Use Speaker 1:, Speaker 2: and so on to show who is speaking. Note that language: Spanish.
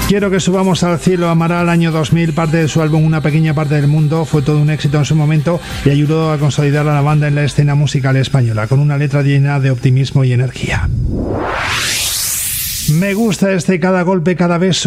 Speaker 1: Quiero que subamos al cielo Amaral, año 2000, parte de su álbum Una pequeña parte del mundo, fue todo un éxito en su momento y ayudó a consolidar a la banda en la escena musical española, con una letra llena de optimismo y energía. Me gusta este Cada golpe, cada beso.